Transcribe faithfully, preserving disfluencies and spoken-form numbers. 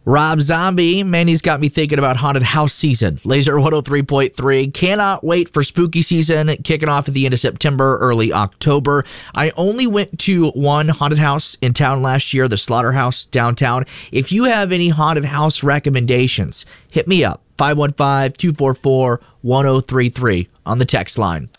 Rob Zombie, man, he's got me thinking about haunted house season. Laser one oh three point three. Cannot wait for spooky season, kicking off at the end of September, early October. I only went to one haunted house in town last year, the Slaughterhouse downtown. If you have any haunted house recommendations, hit me up, five one five, two four four, one oh three three on the text line.